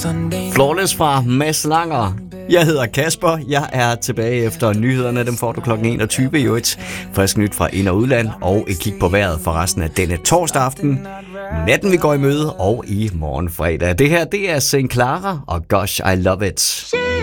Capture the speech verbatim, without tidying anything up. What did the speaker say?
Flawless fra Mads Langer. Jeg hedder Kasper. Jeg er tilbage efter nyhederne. Dem får du klokken enogtyve i et frisk nyt fra ind- og udland. Og et kig på vejret for resten af denne torsdag aften. Natten vi går i møde og i morgen fredag. Det her, det er Saint Clara og Gosh I Love It.